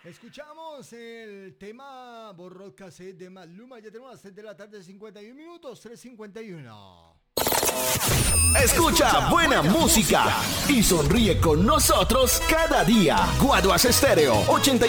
Escuchamos el tema Borró Cassette de Maluma. Ya tenemos las 3 de la tarde, 51 minutos, 3:51. Escucha buena música y sonríe con nosotros cada día. Guaduas Estéreo 80.